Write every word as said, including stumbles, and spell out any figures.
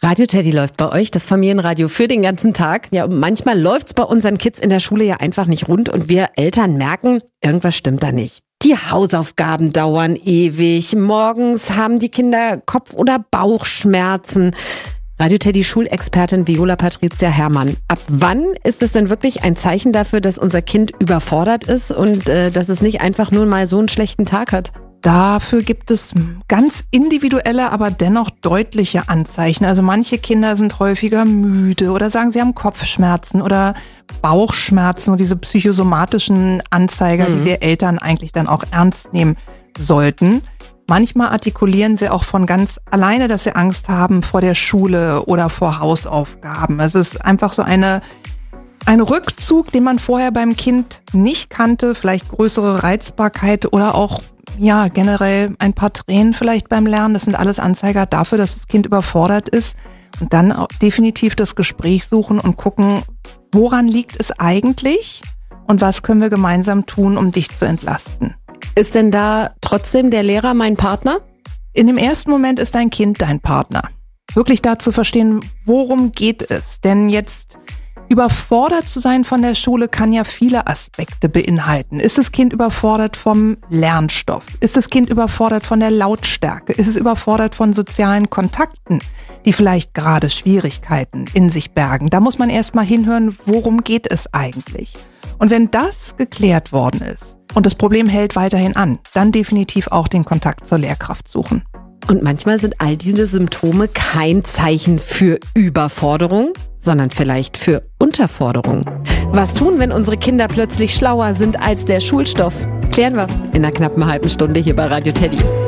Radio Teddy läuft bei euch, das Familienradio für den ganzen Tag. Ja, und manchmal läuft's bei unseren Kids in der Schule ja einfach nicht rund und wir Eltern merken, irgendwas stimmt da nicht. Die Hausaufgaben dauern ewig, morgens haben die Kinder Kopf- oder Bauchschmerzen. Radio Teddy Schulexpertin Viola Patricia Herrmann. Ab wann ist es denn wirklich ein Zeichen dafür, dass unser Kind überfordert ist und äh, dass es nicht einfach nur mal so einen schlechten Tag hat? Dafür gibt es ganz individuelle, aber dennoch deutliche Anzeichen. Also manche Kinder sind häufiger müde oder sagen, sie haben Kopfschmerzen oder Bauchschmerzen und diese psychosomatischen Anzeiger, mhm. die wir Eltern eigentlich dann auch ernst nehmen sollten. Manchmal artikulieren sie auch von ganz alleine, dass sie Angst haben vor der Schule oder vor Hausaufgaben. Es ist einfach so eine Ein Rückzug, den man vorher beim Kind nicht kannte, vielleicht größere Reizbarkeit oder auch ja generell ein paar Tränen vielleicht beim Lernen. Das sind alles Anzeiger dafür, dass das Kind überfordert ist. Und dann auch definitiv das Gespräch suchen und gucken, woran liegt es eigentlich und was können wir gemeinsam tun, um dich zu entlasten. Ist denn da trotzdem der Lehrer mein Partner? In dem ersten Moment ist dein Kind dein Partner. Wirklich da zu verstehen, worum geht es? Denn jetzt überfordert zu sein von der Schule kann ja viele Aspekte beinhalten. Ist das Kind überfordert vom Lernstoff? Ist das Kind überfordert von der Lautstärke? Ist es überfordert von sozialen Kontakten, die vielleicht gerade Schwierigkeiten in sich bergen? Da muss man erstmal hinhören, worum geht es eigentlich? Und wenn das geklärt worden ist und das Problem hält weiterhin an, dann definitiv auch den Kontakt zur Lehrkraft suchen. Und manchmal sind all diese Symptome kein Zeichen für Überforderung, sondern vielleicht für Unterforderung. Was tun, wenn unsere Kinder plötzlich schlauer sind als der Schulstoff? Klären wir in einer knappen halben Stunde hier bei Radio Teddy.